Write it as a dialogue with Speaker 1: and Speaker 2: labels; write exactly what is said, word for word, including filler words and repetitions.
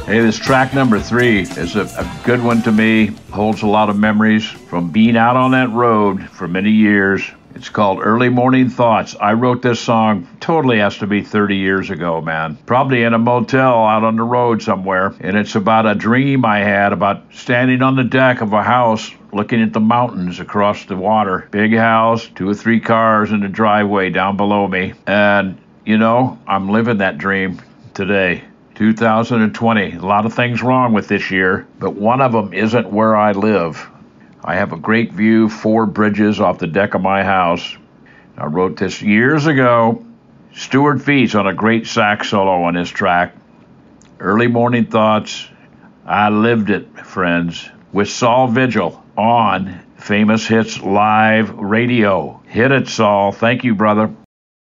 Speaker 1: Hey, this track number three is a, a good one to me. Holds a lot of memories from being out on that road for many years. It's called Early Morning Thoughts. I wrote this song, totally has to be thirty years ago, man. Probably in a motel out on the road somewhere. And it's about a dream I had about standing on the deck of a house looking at the mountains across the water. Big house, two or three cars in the driveway down below me. And, you know, I'm living that dream today. two thousand twenty. A lot of things wrong with this year, but one of them isn't where I live. I have a great view, four bridges off the deck of my house. I wrote this years ago. Stuart Feats on a great sax solo on this track. Early Morning Thoughts. I lived it, friends, with Saul Vigil on Famous Hits Live Radio. Hit it, Saul. Thank you, brother.